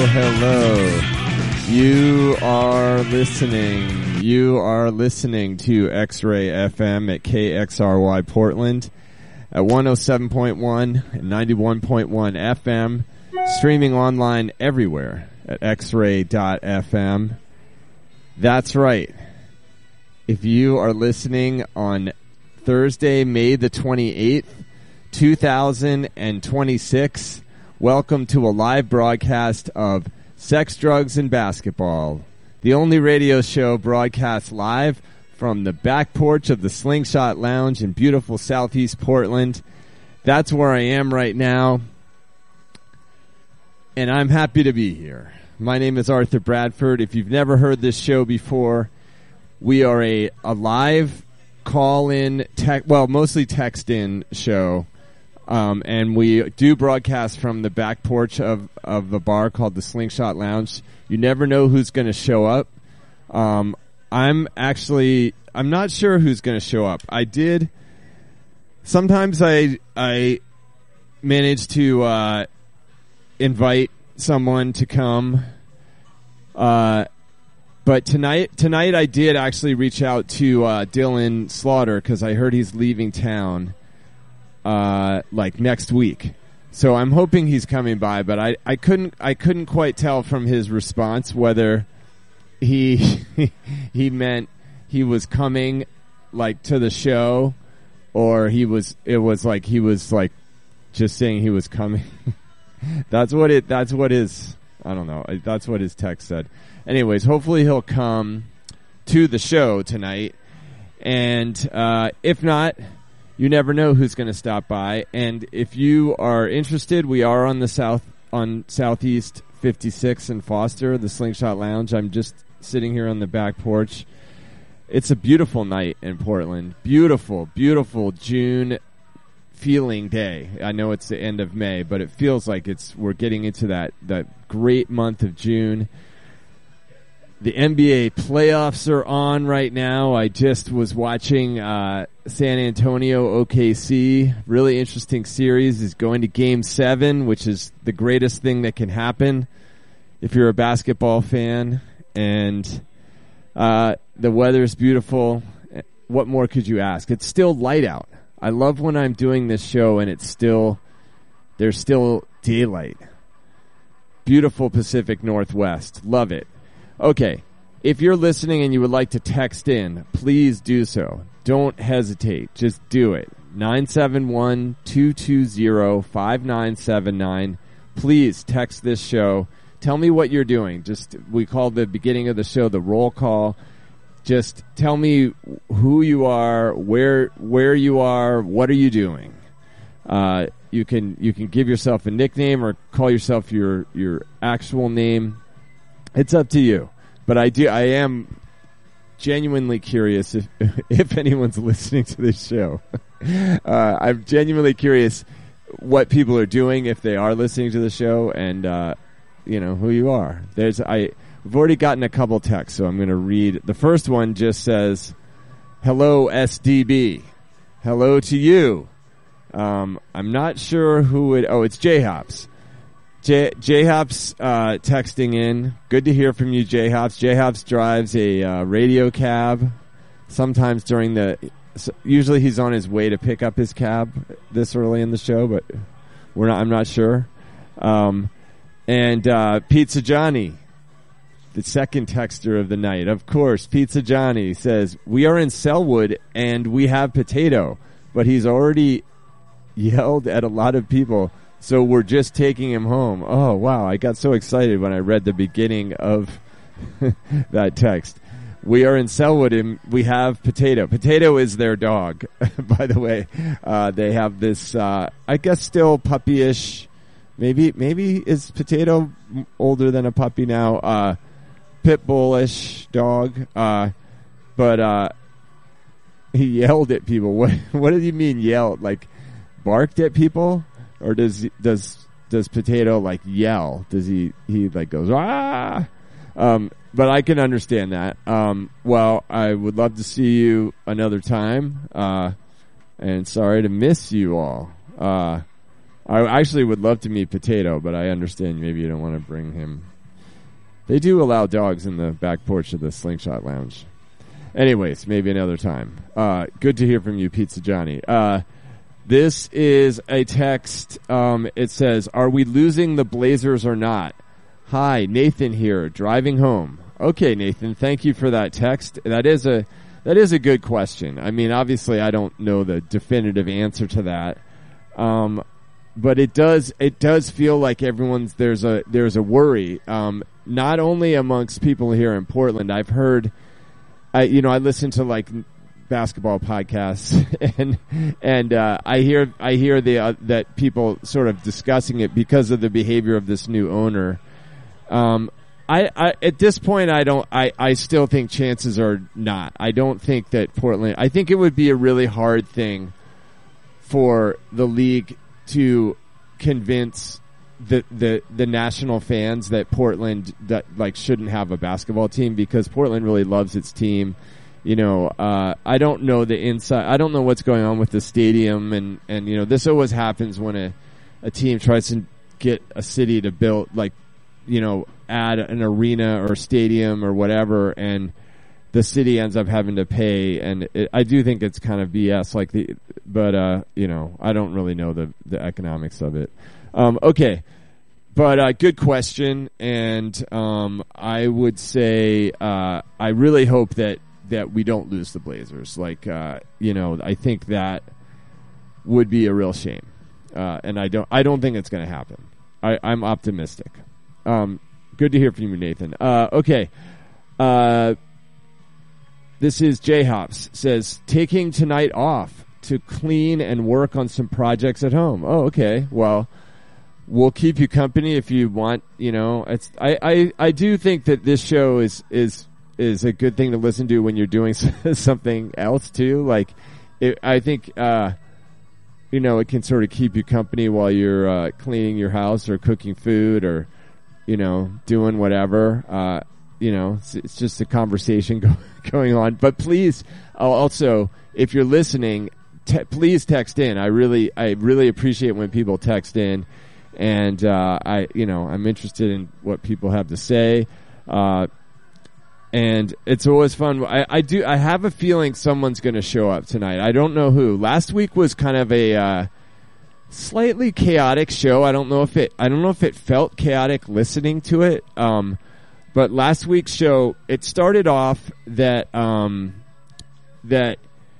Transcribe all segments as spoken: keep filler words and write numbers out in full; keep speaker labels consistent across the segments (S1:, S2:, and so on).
S1: hello. You are listening. You are listening to X-Ray F M at K X R Y Portland at one oh seven point one and ninety-one point one F M, streaming online everywhere at x ray dot f m. That's right. If you are listening on Thursday, May the twenty-eighth, two thousand twenty-six, welcome to a live broadcast of Sex, Drugs, and Basketball, the only radio show broadcast live from the back porch of the Slingshot Lounge in beautiful Southeast Portland. That's where I am right now, and I'm happy to be here. My name is Arthur Bradford. If you've never heard this show before, we are a, a live call-in, tech, well, mostly text-in show. Um, and we do broadcast from the back porch of, of a bar called the Slingshot Lounge. You never know who's going to show up. Um, I'm actually, I'm not sure who's going to show up. I did, sometimes I, I manage to, uh, invite someone to come. Uh, but tonight, tonight I did actually reach out to, uh, Dylan Slaughter because I heard he's leaving town. Uh, like next week. So I'm hoping he's coming by, but I, I couldn't, I couldn't quite tell from his response whether he, he meant he was coming like to the show or he was, it was like he was like just saying he was coming. That's what it, that's what his, I don't know. That's what his text said. Anyways, hopefully he'll come to the show tonight. And, uh, if not, you never know who's going to stop by. And if you are interested, we are on the south, on Southeast fifty-six in Foster, the Slingshot Lounge. I'm just sitting here on the back porch. It's a beautiful night in Portland. Beautiful, beautiful June feeling day. I know it's the end of May, but it feels like it's, we're getting into that, that great month of June. The N B A playoffs are on right now. I just was watching uh, San Antonio O K C. Really interesting series. Is going to game seven, which is the greatest thing that can happen if you're a basketball fan. And uh, the weather's beautiful. What more could you ask? It's still light out. I love when I'm doing this show and it's still, there's still daylight. Beautiful Pacific Northwest. Love it. Okay, if you're listening and you would like to text in, please do so. Don't hesitate. Just do it. nine seven one, two two zero, five nine seven nine. Please text this show. Tell me what you're doing. Just, we call the beginning of the show the roll call. Just tell me who you are, where where you are, what are you doing. Uh, you can you can give yourself a nickname or call yourself your your actual name. It's up to you, but I do. I am genuinely curious if if anyone's listening to this show. uh, I'm genuinely curious what people are doing if they are listening to the show, and uh, you know who you are. There's I. We've already gotten a couple texts, so I'm going to read. The first one just says, "Hello, S D B. Hello to you." Um, I'm not sure who it. Oh, it's J Hops. J J Hops uh, texting in. Good to hear from you, J Hops. J Hops drives a uh, radio cab. Sometimes during the, usually he's on his way to pick up his cab this early in the show, but we're not. I'm not sure. Um, and uh, Pizza Johnny, the second texter of the night, of course. Pizza Johnny says we are in Selwood and we have potato, but he's already yelled at a lot of people. So we're just taking him home. Oh, wow. I got so excited when I read the beginning of that text. We are in Selwood and we have Potato. Potato is their dog, by the way. Uh, they have this, uh, I guess still puppyish. Maybe, maybe is Potato older than a puppy now? Uh, pit bullish dog. Uh, but, uh, he yelled at people. What, what did you mean yelled? Like barked at people? Or does does does Potato like yell? Does he he like goes ah? Um, but I can understand that. Um, well, I would love to see you another time. Uh, and sorry to miss you all. Uh, I actually would love to meet Potato, but I understand maybe you don't want to bring him They do allow dogs in the back porch of the Slingshot Lounge. Anyways, maybe another time. Uh, good to hear from you, Pizza Johnny. Uh, this is a text. Um, it says, "Are we losing the Blazers or not?" Hi, Nathan here, driving home. Okay, Nathan, thank you for that text. That is a that is a good question. I mean, obviously, I don't know the definitive answer to that, um, but it does it does feel like everyone's there's a there's a worry. Um, not only amongst people here in Portland, I've heard. I, you know, I listen to like basketball podcasts, and and uh, I hear I hear the uh, that people sort of discussing it because of the behavior of this new owner. Um, I, I at this point, I don't. I, I still think chances are not. I don't think that Portland. I think it would be a really hard thing for the league to convince the the the national fans that Portland that like shouldn't have a basketball team, because Portland really loves its team. You know, uh, I don't know the inside. I don't know what's going on with the stadium, and and you know, this always happens when a a team tries to get a city to build, like, you know, add an arena or stadium or whatever, and the city ends up having to pay. And it, I do think it's kind of B S, like the, but uh, you know, I don't really know the the economics of it. Um, okay, but uh, good question, and um, I would say uh, I really hope that, that we don't lose the Blazers. Like, uh, you know, I think that would be a real shame, uh, and I don't I don't think it's going to happen. I, I'm optimistic. Um, good to hear from you, Nathan. Uh, okay, uh, this is J Hops, says taking tonight off to clean and work on some projects at home. Oh, okay, well. We'll keep you company if you want. You know, it's I, I, I do think that this show is is is a good thing to listen to when you're doing something else too. Like, it, I think uh, you know, it can sort of keep you company while you're uh, cleaning your house or cooking food or, you know, doing whatever. Uh, you know, it's, it's just a conversation go, going on. But please, uh, also, if you're listening, te- please text in. I really I really appreciate when people text in. And, uh, I, you know, I'm interested in what people have to say. Uh, and it's always fun. I, I do, I have a feeling someone's going to show up tonight. I don't know who. Last week was kind of a, uh, slightly chaotic show. I don't know if it, I don't know if it felt chaotic listening to it. Um, but last week's show, it started off that, um, that,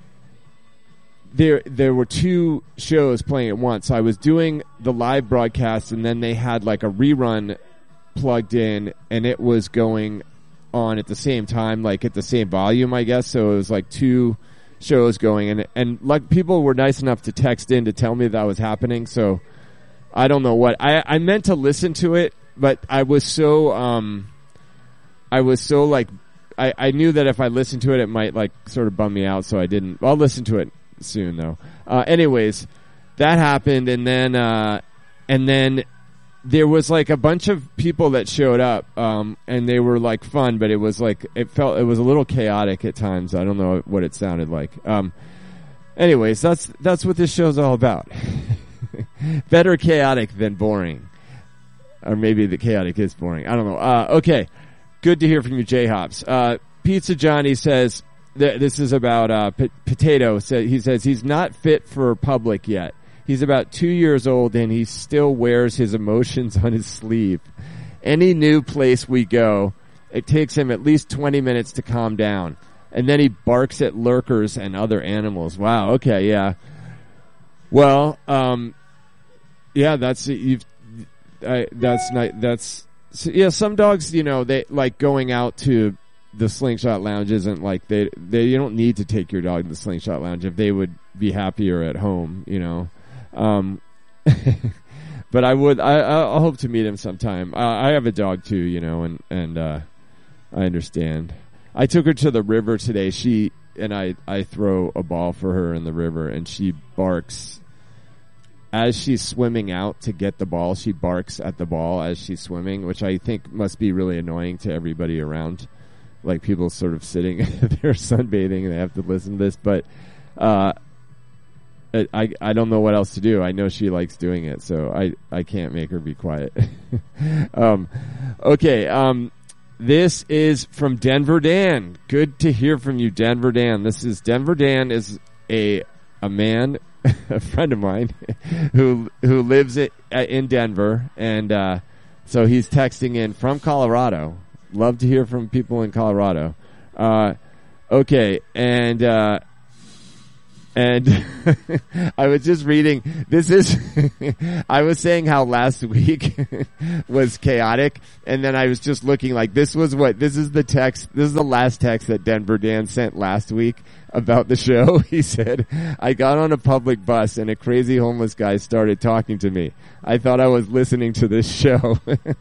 S1: There, there were two shows playing at once. I was doing the live broadcast, and then they had like a rerun plugged in, and it was going on at the same time, like at the same volume, I guess. So it was like two shows going, and and like people were nice enough to text in to tell me that was happening. So I don't know what I I meant to listen to it, but I was so um I was so like I I knew that if I listened to it, it might like sort of bum me out, so I didn't. I'll listen to it soon though. Uh, anyways, that happened, and then uh, and then there was like a bunch of people that showed up, um, and they were like fun, but it was like it felt it was a little chaotic at times. I don't know what it sounded like. Um, anyways, that's that's what this show's all about. Better chaotic than boring, or maybe the chaotic is boring. I don't know. Uh, okay, good to hear from you, J Hops. Uh, Pizza Johnny says. This is about uh, P- Potato. So he says he's not fit for public yet. He's about two years old, and he still wears his emotions on his sleeve. Any new place we go, it takes him at least twenty minutes to calm down. And then he barks at lurkers and other animals. Wow, okay, yeah. Well, um, yeah, that's, you've, I, that's not, that's, so, yeah, some dogs, you know, they like going out to the Slingshot Lounge isn't like they they you don't need to take your dog to the Slingshot Lounge if they would be happier at home, you know. Um, but I would I I hope to meet him sometime. Uh, I have a dog too, you know, and and uh, I understand. I took her to the river today. She and I I throw a ball for her in the river, and she barks as she's swimming out to get the ball. She barks at the ball as she's swimming, which I think must be really annoying to everybody around. Like people sort of sitting there sunbathing and they have to listen to this, but uh, I I don't know what else to do. I know she likes doing it, so I, I can't make her be quiet. um, okay, um, This is from Denver Dan. Good to hear from you, Denver Dan. This is Denver Dan is a a man, a friend of mine, who who lives it, in Denver, and uh, so he's texting in from Colorado. Love to hear from people in Colorado. Uh, okay, and uh, and I was just reading. This is I was saying how last week was chaotic, and then I was just looking like this was what this is the text. This is the last text that Denver Dan sent last week about the show. He said, "I got on a public bus and a crazy homeless guy started talking to me. I thought I was listening to this show."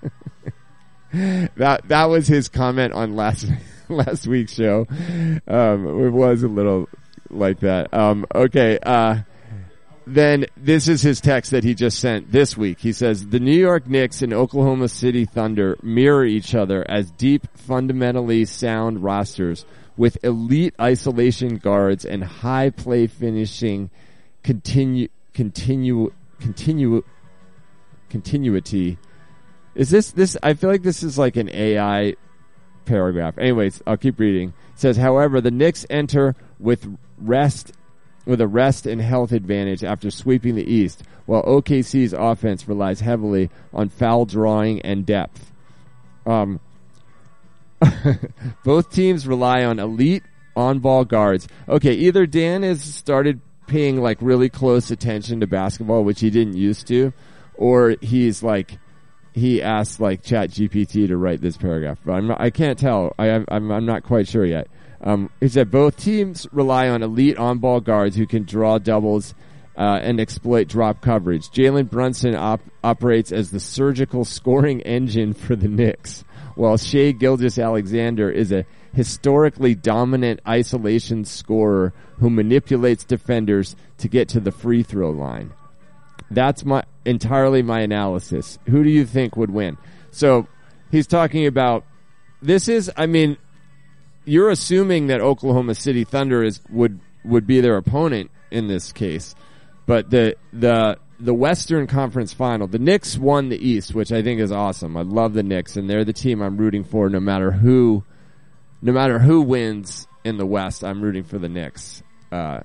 S1: that that was his comment on last last week's show. Um, it was a little like that. Um, okay. Uh, then this is his text that he just sent this week. He says, "The New York Knicks and Oklahoma City Thunder mirror each other as deep, fundamentally sound rosters with elite isolation guards and high play finishing continue, continue, continue, continuity." Is this, this, I feel like this is like an A I paragraph. Anyways, I'll keep reading. It says, "However, the Knicks enter with rest, with a rest and health advantage after sweeping the East, while O K C's offense relies heavily on foul drawing and depth. Um, both teams rely on elite on-ball guards." Okay, either Dan has started paying like really close attention to basketball, which he didn't used to, or he's like, he asked like Chat G P T to write this paragraph, but I'm not, I can't tell. I, I'm, I'm not quite sure yet. Um, he said both teams rely on elite on-ball guards who can draw doubles uh, and exploit drop coverage. Jalen Brunson op- operates as the surgical scoring engine for the Knicks, while Shai Gilgeous-Alexander is a historically dominant isolation scorer who manipulates defenders to get to the free throw line. That's my entirely my analysis. Who do you think would win? So he's talking about this is, I mean, you're assuming that Oklahoma City Thunder is would would be their opponent in this case, but the the the Western Conference Final, the Knicks won the East, which I think is awesome. I love the Knicks, and they're the team I'm rooting for, no matter who, no matter who wins in the West. I'm rooting for the Knicks. Uh,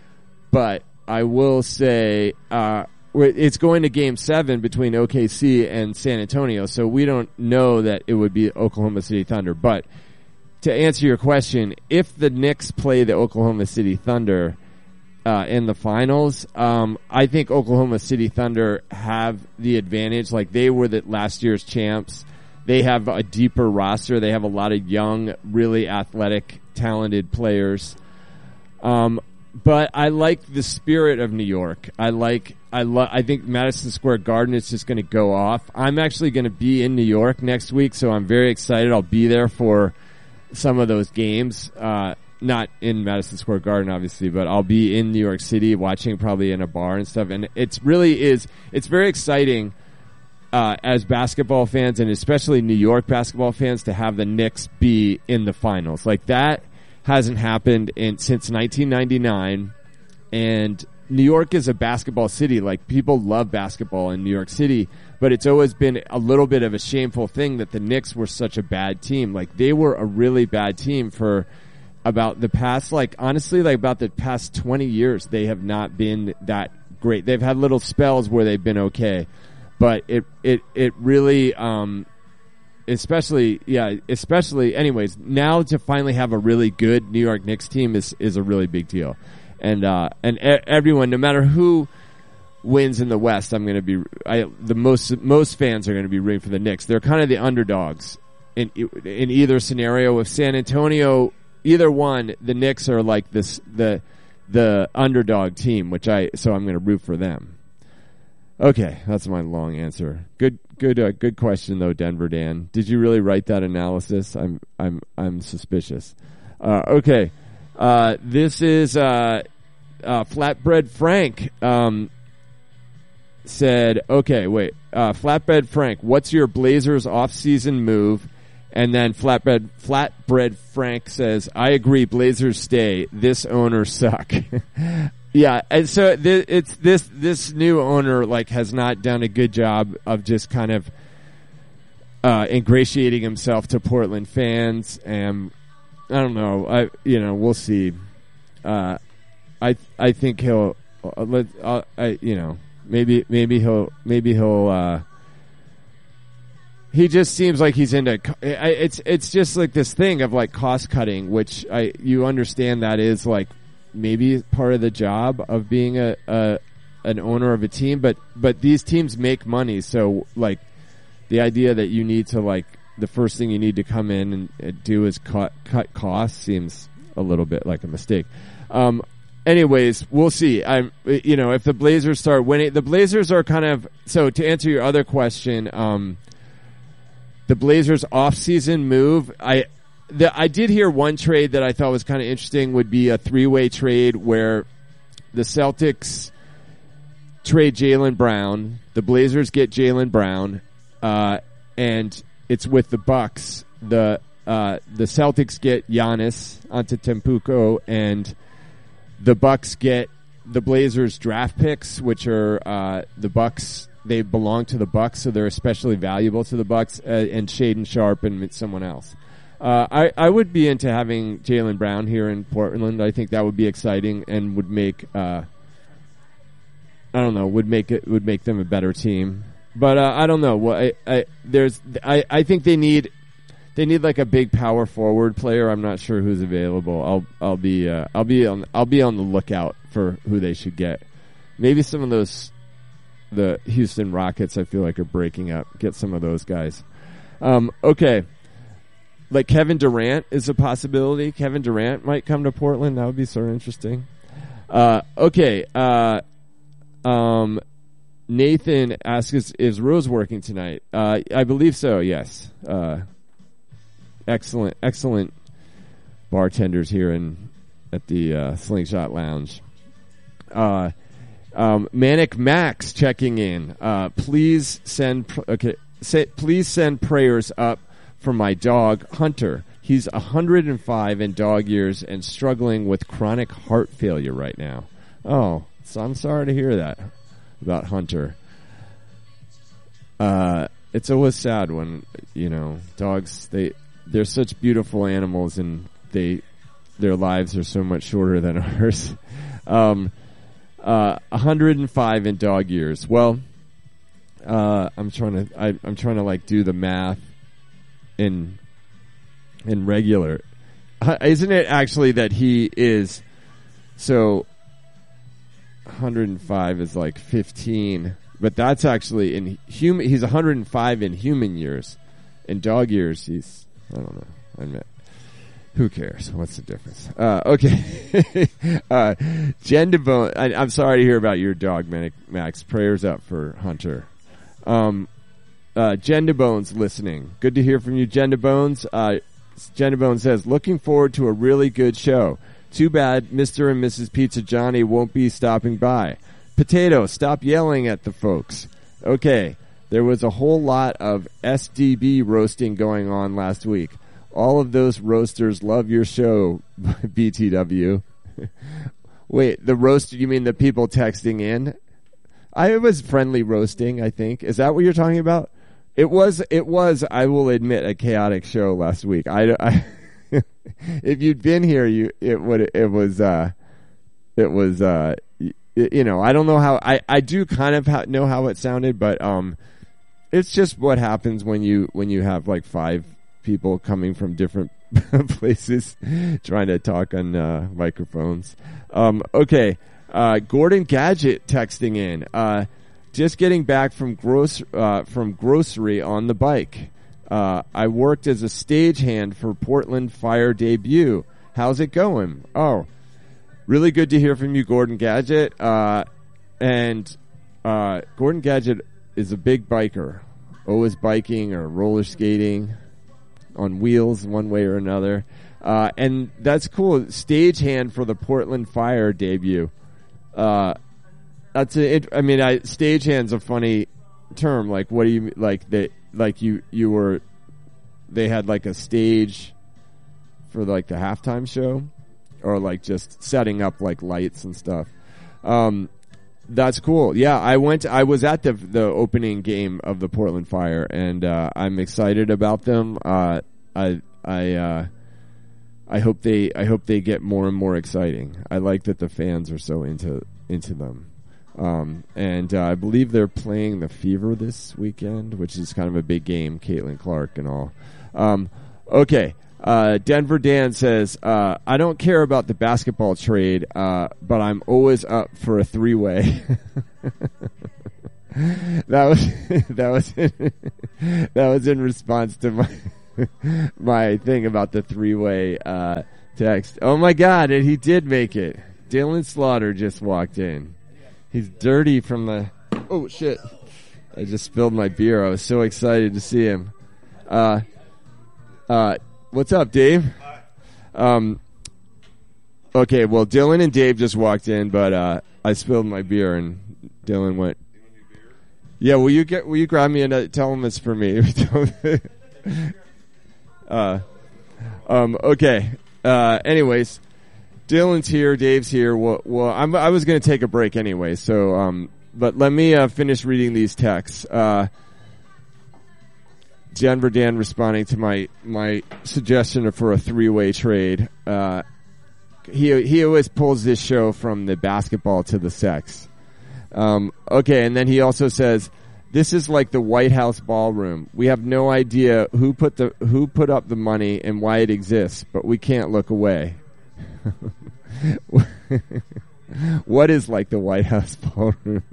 S1: but I will say, uh, it's going to Game Seven between O K C and San Antonio, so we don't know that it would be Oklahoma City Thunder. But to answer your question, if the Knicks play the Oklahoma City Thunder uh, in the finals, um, I think Oklahoma City Thunder have the advantage. Like, they were the last year's champs. They have a deeper roster. They have a lot of young, really athletic, talented players. Um, but I like the spirit of New York. I like, I love, I think Madison Square Garden is just going to go off. I'm actually going to be in New York next week, so I'm very excited. I'll be there for some of those games. Uh, not in Madison Square Garden, obviously, but I'll be in New York City watching, probably in a bar and stuff. And it's really is, it's very exciting, uh, as basketball fans, and especially New York basketball fans, to have the Knicks be in the finals. Like, that hasn't happened in since nineteen ninety-nine, and New York is a basketball city. Like, people love basketball in New York City, but it's always been a little bit of a shameful thing that the Knicks were such a bad team. Like, they were a really bad team for about the past, like, honestly, like about the past twenty years. They have not been that great. They've had little spells where they've been okay, but it, it, it really, um, especially, yeah, especially, anyways, now to finally have a really good New York Knicks team is, is a really big deal. And, uh, and e- everyone, no matter who wins in the West, I'm going to be, I, the most, most fans are going to be rooting for the Knicks. They're kind of the underdogs in, in either scenario. If San Antonio, either one, the Knicks are like this, the, the underdog team, which I, so I'm going to root for them. Okay, that's my long answer. Good, good, uh, good question though, Denver Dan. Did you really write that analysis? I'm, I'm, I'm suspicious. Uh, okay, uh, this is uh, uh, Flatbread Frank. Um, said, okay, wait, uh, Flatbread Frank, what's your Blazers off-season move? And then Flatbread, Flatbread Frank says, I agree, Blazers stay. This owner suck. Yeah, and so th- it's this this new owner like has not done a good job of just kind of uh, ingratiating himself to Portland fans, and I don't know. I you know we'll see. Uh, I I think he'll uh, let uh, I you know maybe maybe he'll maybe he'll. Uh, He just seems like he's into. It's it's just like this thing of like cost cutting, which I you understand that is like maybe part of the job of being a, a an owner of a team, but but these teams make money, so like the idea that you need to like the first thing you need to come in and, and do is cut cut costs seems a little bit like a mistake. Um, anyways, we'll see. I'm you know if the Blazers start winning, the Blazers are kind of so to answer your other question. Um, The Blazers off-season move, I the, I did hear one trade that I thought was kind of interesting would be a three-way trade where the Celtics trade Jaylen Brown, the Blazers get Jaylen Brown, uh, and it's with the Bucks. The uh, the Celtics get Giannis Antetokounmpo, and the Bucks get the Blazers draft picks, which are uh, the Bucks. They belong to the Bucks, so they're especially valuable to the Bucks, uh, and Shaedon Sharpe and someone else. Uh, I, I would be into having Jaylen Brown here in Portland. I think that would be exciting and would make, uh, I don't know, would make it, would make them a better team. But, uh, I don't know. Well, I, I, there's, I, I think they need, they need like a big power forward player. I'm not sure who's available. I'll, I'll be, uh, I'll be on, I'll be on the lookout for who they should get. Maybe some of those, the Houston Rockets, I feel like, are breaking up. Get some of those guys. Um, okay. Like Kevin Durant is a possibility. Kevin Durant might come to Portland. That would be sort of interesting. Uh, okay. Uh, um, Nathan asks, is, is Rose working tonight? Uh, I believe so, yes. Uh, excellent, excellent bartenders here in at the uh, Slingshot Lounge. Uh, Um, Manic Max checking in. Uh, please send, pr- okay, say, please send prayers up for my dog, Hunter. He's one hundred five in dog years and struggling with chronic heart failure right now. Oh, so I'm sorry to hear that about Hunter. Uh, it's always sad when, you know, dogs, they, they're such beautiful animals and they, their lives are so much shorter than ours. Um, Uh, one hundred five in dog years. Well, uh, I'm trying to, I, I'm trying to like do the math in, in regular. Uh, isn't it actually that he is, so one hundred five is like fifteen, but that's actually in human, he's one hundred five in human years. In dog years, he's, I don't know, I admit. Who cares? What's the difference? Uh, okay. uh, Jen DeBone, I, I'm sorry to hear about your dog, Manic Max. Prayers up for Hunter. Um, uh, Jen DeBone's listening. Good to hear from you, Jen DeBones. Uh, Jen DeBone says, looking forward to a really good show. Too bad Mister and Missus Pizza Johnny won't be stopping by. Potato, stop yelling at the folks. Okay. There was a whole lot of S D B roasting going on last week. All of those roasters love your show, B T W. Wait, the roast, you mean the people texting in? I was friendly roasting, I think. Is that what you're talking about? It was, it was, I will admit, a chaotic show last week. I, I if you'd been here, you, it would, it was, uh, it was, uh, you, you know, I don't know how, I, I do kind of ha- know how it sounded, but, um, it's just what happens when you, when you have like five people coming from different places trying to talk on uh, microphones. Um, okay. Uh, Gordon Gadget texting in. Uh, just getting back from gross uh, from grocery on the bike. Uh, I worked as a stagehand for Portland Fire debut. How's it going? Oh, really good to hear from you, Gordon Gadget. Uh, and uh, Gordon Gadget is a big biker. Always biking or roller skating. On wheels one way or another. Uh, and that's cool. Stagehand for the Portland Fire debut. Uh, that's a, it, I mean, I, stagehand's a funny term. Like, what do you, like, they, like you, you were, they had like a stage for like the halftime show or like just setting up like lights and stuff. Um, That's cool. Yeah, I went. I was at the the opening game of the Portland Fire, and uh, I'm excited about them. Uh, I I uh, I hope they I hope they get more and more exciting. I like that the fans are so into into them. Um, and uh, I believe they're playing the Fever this weekend, which is kind of a big game. Caitlin Clark and all. Um, okay. Uh, Denver Dan says, uh, I don't care about the basketball trade, uh, but I'm always up for a three-way. that was, that was, in, that was in response to my, my thing about the three-way, uh, text. Oh my God. And he did make it. Dylan Slaughter just walked in. He's dirty from the, oh shit. I just spilled my beer. I was so excited to see him. Uh, uh, What's up, Dave? Um, okay, well, Dylan and Dave just walked in, but uh, I spilled my beer, and Dylan went. Yeah, will you get? Will you grab me and uh, tell him it's for me? uh, um, okay. Uh, anyways, Dylan's here, Dave's here. Well, well I'm, I was going to take a break anyway, so um, but let me uh, finish reading these texts. Uh, Denver Dan responding to my, my suggestion for a three-way trade. Uh, he he always pulls this show from the basketball to the sex. Um, okay, and then he also says, "This is like the White House ballroom. We have no idea who put the who put up the money and why it exists, but we can't look away." What is like the White House ballroom?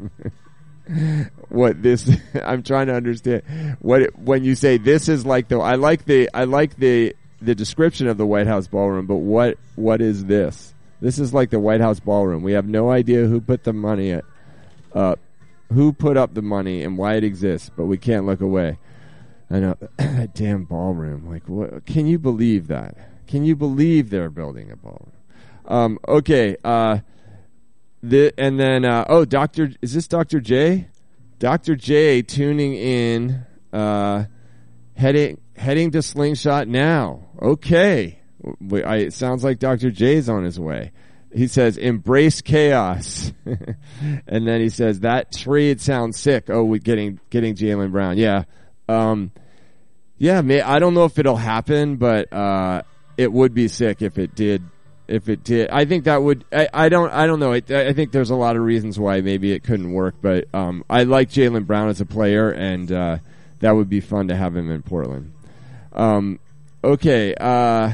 S1: What this? I'm trying to understand what when you say this is like the. I like the I like the the description of the White House ballroom, but what what is this? This is like the White House ballroom. We have no idea who put the money up, uh, who put up the money and why it exists, but we can't look away. I know that damn ballroom. Like, what? Can you believe that? Can you believe they're building a ballroom? Um, okay. Uh, The, and then, uh, oh, Doctor, is this Doctor J? Doctor J tuning in, uh, heading, heading to Slingshot now. Okay. We, I, it sounds like Doctor J's on his way. He says, embrace chaos. And then he says, that trade sounds sick. Oh, we're getting, getting Jaylen Brown. Yeah. Um, yeah, may, I don't know if it'll happen, but, uh, it would be sick if it did. If it did, I think that would. I, I don't. I don't know. I, I think there's a lot of reasons why maybe it couldn't work. But um, I like Jaylen Brown as a player, and uh, that would be fun to have him in Portland. Um, okay. Uh,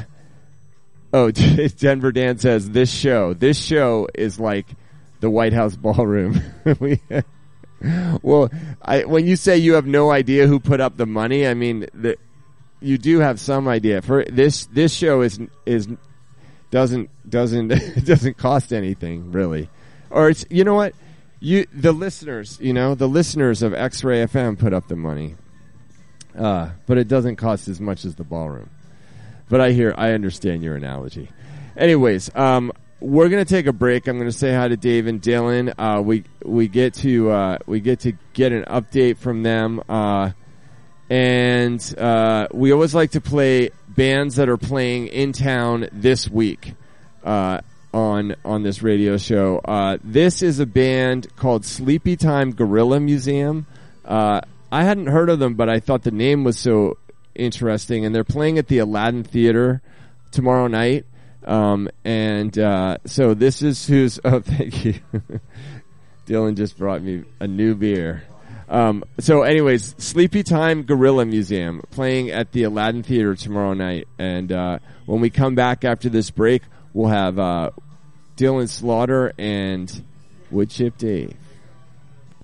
S1: oh, Denver Dan says this show. This show is like the White House ballroom. we, well, I, when you say you have no idea who put up the money, I mean the, you do have some idea. For this, this show is is. Doesn't doesn't doesn't cost anything really, or it's you know what you the listeners you know the listeners of X-Ray F M put up the money, uh, but it doesn't cost as much as the ballroom. But I hear I understand your analogy. Anyways, um, we're gonna take a break. I'm gonna say hi to Dave and Dylan. Uh, we we get to uh, we get to get an update from them, uh, and uh, we always like to play bands that are playing in town this week uh, on on this radio show. Uh, this is a band called Sleepy Time Gorilla Museum. Uh, I hadn't heard of them, but I thought the name was so interesting, and they're playing at the Aladdin Theater tomorrow night. Um, and uh, so this is who's... Oh, thank you. Dylan just brought me a new beer. Um, so anyways, Sleepy Time Gorilla Museum playing at the Aladdin Theater tomorrow night. And, uh, when we come back after this break, we'll have, uh, Dylan Slaughter and Woodchip Dave.